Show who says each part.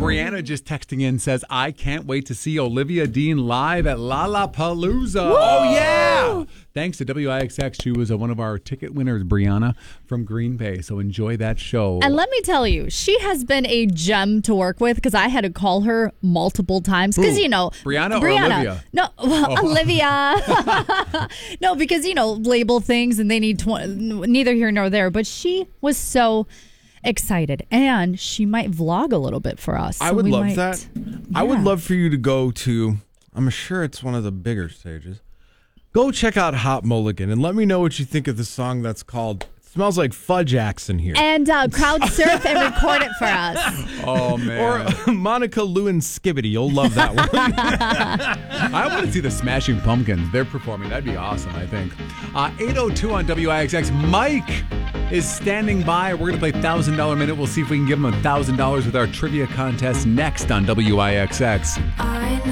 Speaker 1: Brianna just texting in says, I can't wait to see Olivia Dean live at Lollapalooza.
Speaker 2: Woo!
Speaker 1: Oh, yeah. Thanks to WIXX. She was one of our ticket winners, Brianna, from Green Bay. So enjoy that show.
Speaker 2: And let me tell you, she has been a gem to work with because I had to call her multiple times. Because,
Speaker 1: Brianna or Olivia?
Speaker 2: No, Olivia. No, because, label things and they need neither here nor there. But she was so excited, and she might vlog a little bit for us.
Speaker 3: I would love that. Yeah. I would love for you to go to, I'm sure it's one of the bigger stages. Go check out Hot Mulligan and let me know what you think of the song that's called Smells Like Fudge Accent Here.
Speaker 2: And crowd surf and record it for us.
Speaker 1: Oh, man.
Speaker 3: Or Monica Lewinsky. You'll love that one.
Speaker 1: I want to see the Smashing Pumpkins. They're performing. That'd be awesome, I think. 8:02 on WIXX. Mike is standing by. We're going to play $1,000 Minute. We'll see if we can give him $1,000 with our trivia contest next on WIXX.
Speaker 4: I know